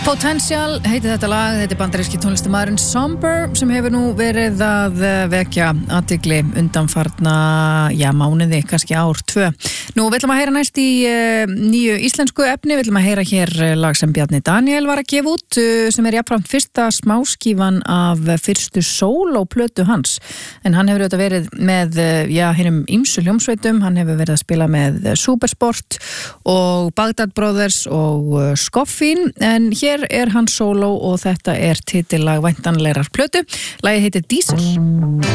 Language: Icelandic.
Potential heitir þetta lag, þetta bandaríski tónlistarmaðurinn Somber sem hefur nú verið að vekja athygli undanfarna, mánuði, kannski ár, 2. Nú, við ætlum að heyra næst í nýju íslensku efni, við ætlum að heyra hér lag sem Bjarni Daniel var að gefa út sem jafnframt fyrsta smáskífan af fyrstu sólóplötu hans. En hann hefur auðvitað verið með, hinum ýmsu hljómsveitum, hann hefur verið að spila með Supersport og Bagdad Brothers og Skoffín, en hér er hann sóló og þetta er titillag væntanlegrar plötu. Lagið heitir Diesel.